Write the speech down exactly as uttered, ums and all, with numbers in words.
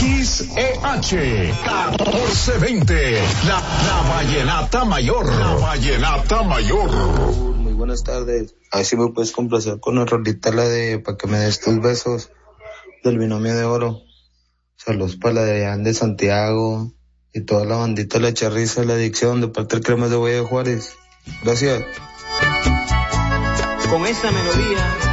X E H catorce veinte, la, la Vallenata Mayor, la Vallenata Mayor. Muy buenas tardes. A ver si me puedes complacer con una rolita, la de Pa' que me des tus besos, del Binomio de Oro. Saludos para la de Adrián de Santiago y toda la bandita de La Charriza, La Adicción, de parte del Cremas de Valle de Juárez. Gracias. Con esta melodía